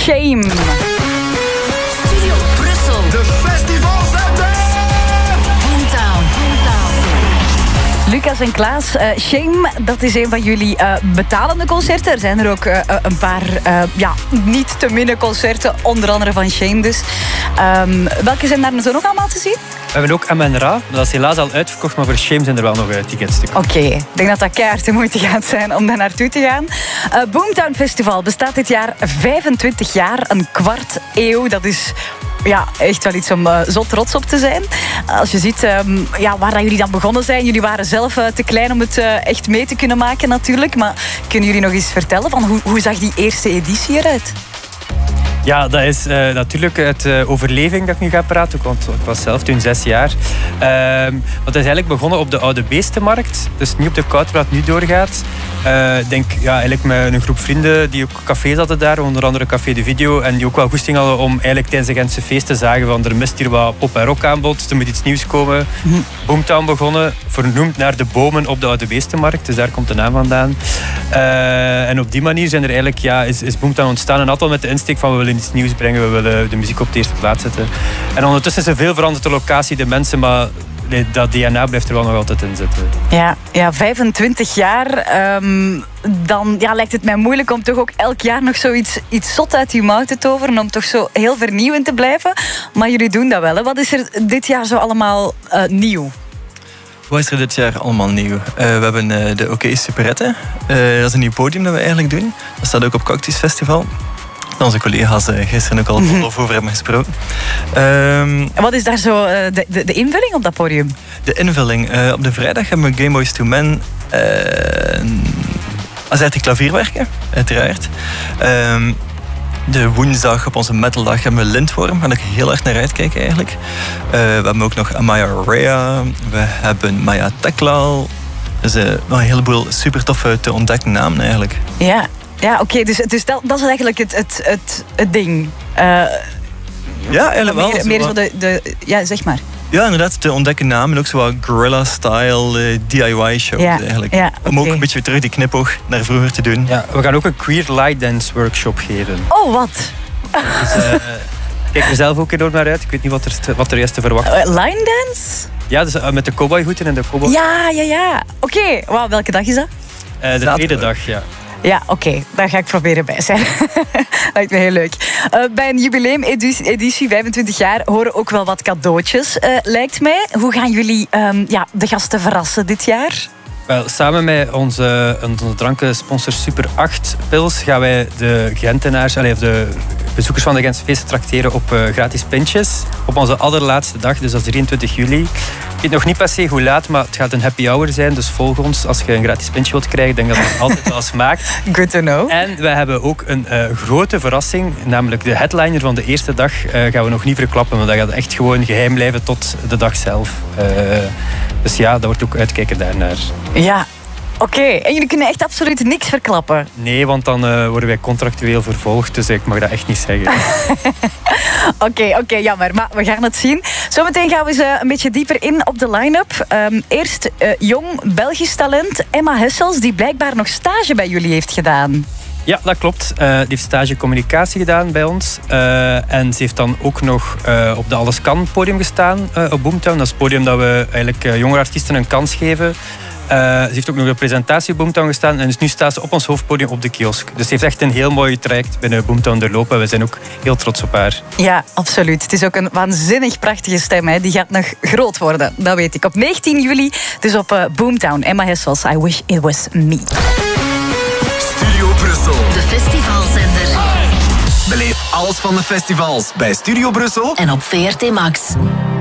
Shame. Studio Brussel. De festivalzender. Boomtown. Lucas en Klaas, Shame, dat is een van jullie betalende concerten. Er zijn er ook een paar niet te minnen concerten, onder andere van Shame dus. Welke zijn daar zo nog allemaal te zien? We hebben ook MNRA, dat is helaas al uitverkocht, maar voor Shame zijn er wel nog tickets te kopen. Oké, ik denk dat dat keihard de moeite gaat zijn om daar naartoe te gaan. Boomtown Festival bestaat dit jaar 25 jaar, een kwart eeuw. Dat is echt wel iets om zo trots op te zijn. Als je ziet waar dat jullie dan begonnen zijn. Jullie waren zelf te klein om het echt mee te kunnen maken natuurlijk. Maar kunnen jullie nog eens vertellen van hoe zag die eerste editie eruit? Ja, dat is natuurlijk uit overleving dat ik nu ga praten, want ik was zelf toen 6 jaar. Want het is eigenlijk begonnen op de Oude Beestenmarkt, dus niet op de Kout waar het nu doorgaat. Ik denk eigenlijk met een groep vrienden die ook cafés hadden daar, onder andere Café de Video, en die ook wel goesting hadden om eigenlijk tijdens de Gentse feest te zagen van er mist hier wat pop- en rockaanbod, er moet iets nieuws komen. Boomtown begonnen, vernoemd naar de bomen op de Oude Beestenmarkt, dus daar komt de naam vandaan. En op die manier zijn er eigenlijk, is Boomtown ontstaan en altijd met de insteek van we willen iets nieuws brengen, we willen de muziek op de eerste plaats zetten. En ondertussen is er veel veranderd, de locatie, de mensen, maar dat DNA blijft er wel nog altijd in zitten. Ja, 25 jaar. Dan lijkt het mij moeilijk om toch ook elk jaar nog zoiets zot uit je mouw te toveren, om toch zo heel vernieuwend te blijven. Maar jullie doen dat wel, hè? Wat is er dit jaar zo allemaal nieuw? Wat is er dit jaar allemaal nieuw? We hebben de OK Superette. Dat is een nieuw podium dat we eigenlijk doen. Dat staat ook op Cactus Festival. Onze collega's gisteren ook al over hebben gesproken. Wat is daar zo de invulling op dat podium? De invulling. Op de vrijdag hebben we Game Boys 2 Men. Azerty klavierwerken, uiteraard. De woensdag op onze metaldag hebben we Lindworm, waar ik heel erg naar uitkijk eigenlijk. We hebben ook nog Amaya Rea. We hebben Maya Teklal. Dus een heleboel super toffe te ontdekken namen eigenlijk. Ja, oké, dus dat is eigenlijk het ding. Ja, eigenlijk wel. Meer zo zeg maar. Ja, inderdaad, te ontdekken namen. Ook zo wat guerrilla-style DIY-shows eigenlijk. Ja, om ook een beetje terug die knipoog naar vroeger te doen. Ja, we gaan ook een queer light dance workshop geven. Oh, wat? Dus, kijk er zelf ook enorm naar uit. Ik weet niet wat er is te verwachten. Line dance? Ja, dus met de cowboyhoeden en de cowboy. Ja. Oké, wauw, welke dag is dat? De tweede dag, ja. Ja, oké, daar ga ik proberen bij zijn. Lijkt me heel leuk. Bij een jubileumeditie, 25 jaar, horen ook wel wat cadeautjes, lijkt mij. Hoe gaan jullie de gasten verrassen dit jaar? Wel, samen met onze drankensponsor Super 8 Pils gaan wij de Gentenaars, de bezoekers van de Gentse feesten trakteren op gratis pintjes. Op onze allerlaatste dag, dus dat is 23 juli. Ik weet nog niet per se hoe laat, maar het gaat een happy hour zijn. Dus volg ons als je een gratis pintje wilt krijgen. Ik denk dat het altijd wel smaakt. Good to know. En we hebben ook een grote verrassing. Namelijk de headliner van de eerste dag gaan we nog niet verklappen. Want dat gaat echt gewoon geheim blijven tot de dag zelf. Dus ja, dat wordt ook uitkijken daarnaar. Ja. Oké, en jullie kunnen echt absoluut niks verklappen? Nee, want dan worden wij contractueel vervolgd. Dus ik mag dat echt niet zeggen. Oké, jammer. Maar we gaan het zien. Zometeen gaan we eens een beetje dieper in op de line-up. Eerst jong Belgisch talent Emma Hessels, die blijkbaar nog stage bij jullie heeft gedaan. Ja, dat klopt. Die heeft stage communicatie gedaan bij ons. En ze heeft dan ook nog op de Alles Kan podium gestaan op Boomtown. Dat is het podium dat we eigenlijk jonge artiesten een kans geven. Ze heeft ook nog een presentatie op Boomtown gestaan. En dus nu staat ze op ons hoofdpodium op de kiosk. Dus ze heeft echt een heel mooi traject binnen Boomtown doorlopen. En we zijn ook heel trots op haar. Ja, absoluut. Het is ook een waanzinnig prachtige stem. Hè. Die gaat nog groot worden, dat weet ik. Op 19 juli, dus op Boomtown. Emma Hessels, I Wish It Was Me. Studio Brussel. De festivalzender. Beleef alles van de festivals bij Studio Brussel En op VRT Max.